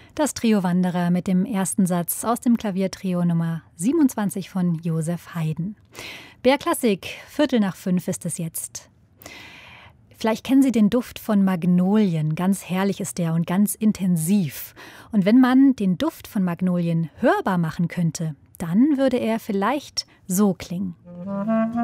Das Trio Wanderer mit dem ersten Satz aus dem Klaviertrio Nummer 27 von Joseph Haydn. BR Klassik, 4:45 ist es jetzt. Vielleicht kennen Sie den Duft von Magnolien. Ganz herrlich ist der und ganz intensiv. Und wenn man den Duft von Magnolien hörbar machen könnte, dann würde er vielleicht so klingen.